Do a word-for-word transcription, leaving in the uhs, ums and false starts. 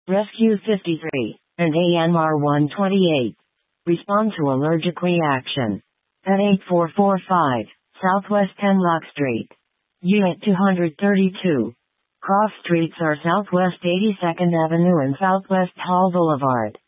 Rescue fifty-three, and A M R one twenty-eight. Respond to allergic reaction. At eight four four five, Southwest Hemlock Street. Unit two thirty-two. Cross streets are Southwest eighty-second Avenue and Southwest Hall Boulevard.